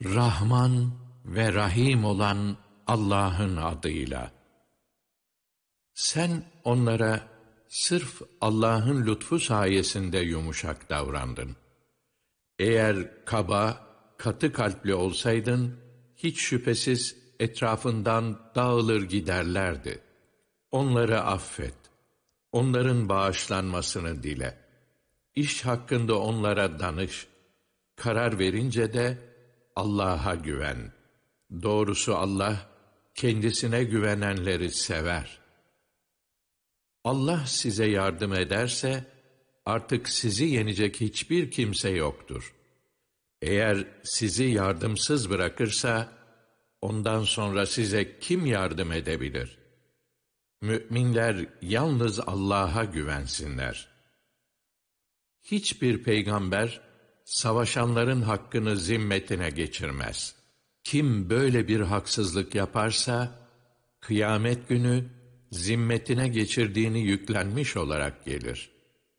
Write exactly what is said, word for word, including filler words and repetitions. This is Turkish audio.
Rahman ve Rahim olan Allah'ın adıyla. Sen onlara sırf Allah'ın lütfu sayesinde yumuşak davrandın. Eğer kaba, katı kalpli olsaydın, hiç şüphesiz etrafından dağılır giderlerdi. Onları affet, onların bağışlanmasını dile. İş hakkında onlara danış. Karar verince de Allah'a güven. Doğrusu Allah, kendisine güvenenleri sever. Allah size yardım ederse, artık sizi yenecek hiçbir kimse yoktur. Eğer sizi yardımsız bırakırsa, ondan sonra size kim yardım edebilir? Müminler yalnız Allah'a güvensinler. Hiçbir peygamber, savaşanların hakkını zimmetine geçirmez. Kim böyle bir haksızlık yaparsa, kıyamet günü zimmetine geçirdiğini yüklenmiş olarak gelir.